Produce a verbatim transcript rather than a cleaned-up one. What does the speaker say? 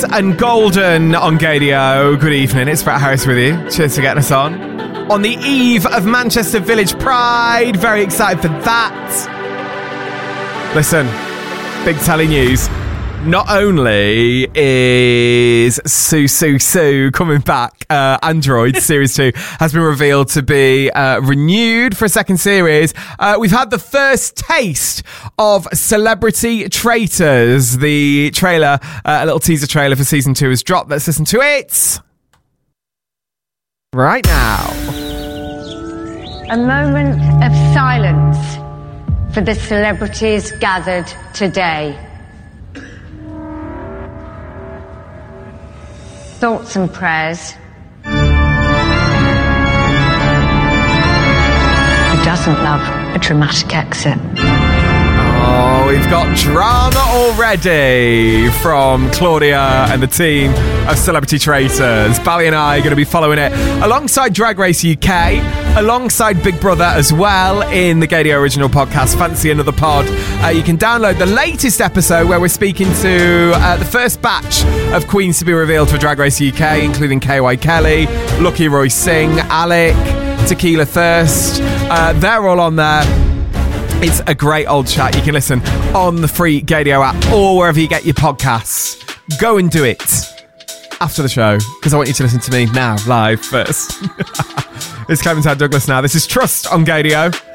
Harris and Golden on Gadio. Good evening, it's Brett Harris with you. Cheers for getting us on. On the eve of Manchester Village Pride, very excited for that. Listen, big telly news. Not only is Sue Sue Sue coming back, uh, Android Series two has been revealed to be uh, renewed for a second series. Uh, we've had the first taste of Celebrity Traitors. The trailer, uh, a little teaser trailer for season two has dropped. Let's listen to it right now. A moment of silence for the celebrities gathered today. Thoughts and prayers. Who doesn't love a dramatic exit? Oh, we've got drama already from Claudia and the team of Celebrity Traitors. Bally and I are going to be following it alongside Drag Race U K, alongside Big Brother as well in the Gadio original podcast, Fancy Another Pod. Uh, you can download the latest episode where we're speaking to uh, the first batch of queens to be revealed for Drag Race U K, including K Y Kelly, Lucky Roy Singh, Alec, Tequila Thirst. Uh, they're all on there. It's a great old chat. You can listen on the free Gadio app or wherever you get your podcasts. Go and do it after the show, because I want you to listen to me now, live first. It's Clementine Douglas now. This is Trust on Gadio.